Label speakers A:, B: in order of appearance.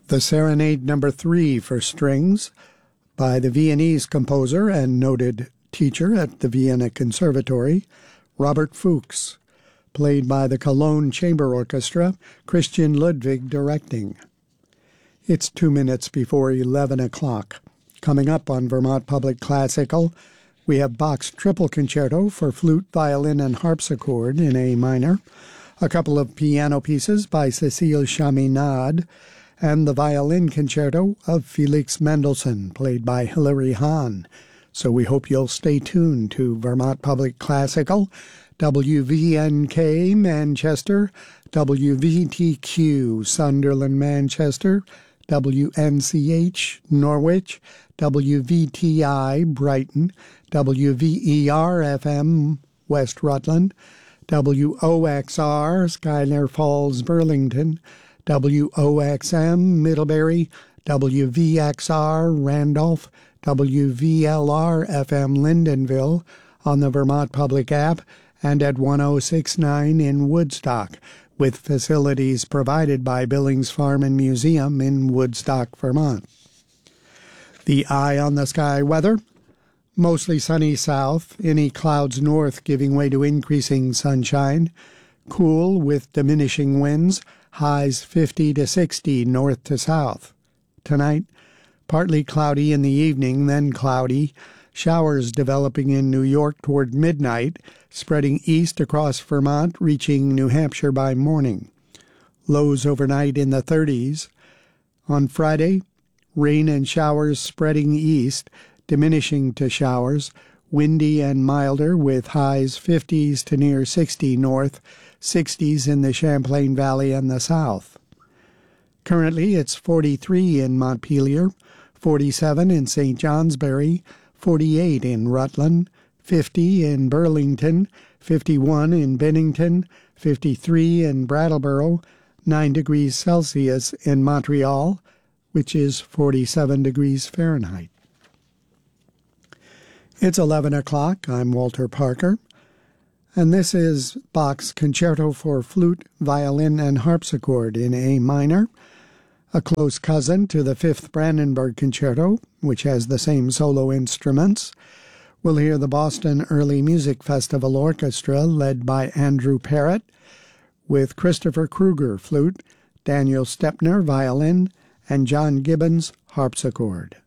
A: The Serenade Number 3 for strings by the Viennese composer and noted teacher at the Vienna Conservatory, Robert Fuchs, played by the Cologne Chamber Orchestra, Christian Ludwig directing. It's 2 minutes before 11 o'clock. Coming up on Vermont Public Classical, we have Bach's Triple Concerto for flute, violin, and harpsichord in A minor, a couple of piano pieces by Cécile Chaminade, and the violin concerto of Felix Mendelssohn, played by Hilary Hahn. So we hope you'll stay tuned to Vermont Public Classical, WVNK Manchester, WVTQ Sunderland Manchester, WNCH Norwich, WVTI Brighton, WVER-FM West Rutland, WOXR Schuyler Falls Burlington, WOXM Middlebury, WVXR Randolph, WVLR-FM Lyndonville on the Vermont Public app and at 1069 in Woodstock, with facilities provided by Billings Farm and Museum in Woodstock, Vermont. The eye on the sky weather: mostly sunny south, any clouds north giving way to increasing sunshine, cool with diminishing winds, highs 50 to 60 north to south. Tonight, partly cloudy in the evening, then cloudy, showers developing in New York toward midnight, spreading east across Vermont, reaching New Hampshire by morning. Lows overnight in the 30s. On Friday, rain and showers spreading east, diminishing to showers, windy and milder with highs 50s to near 60 north, 60s in the Champlain Valley and the south. Currently, it's 43 in Montpelier, 47 in St. Johnsbury, 48 in Rutland, 50 in Burlington, 51 in Bennington, 53 in Brattleboro, 9 degrees Celsius in Montreal, which is 47 degrees Fahrenheit. It's 11 o'clock. I'm Walter Parker, and this is Bach's Concerto for Flute, Violin, and Harpsichord in A minor, a close cousin to the Fifth Brandenburg Concerto, which has the same solo instruments. We'll hear the Boston Early Music Festival Orchestra, led by Andrew Parrott, with Christopher Kruger, flute, Daniel Stepner, violin, and John Gibbons, harpsichord.